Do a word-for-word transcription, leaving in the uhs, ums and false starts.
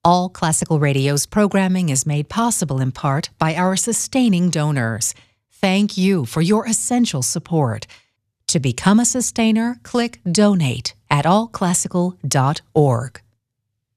All Classical Radio's programming is made possible in part by our sustaining donors. Thank you for your essential support. To become a sustainer, click Donate at all classical dot org.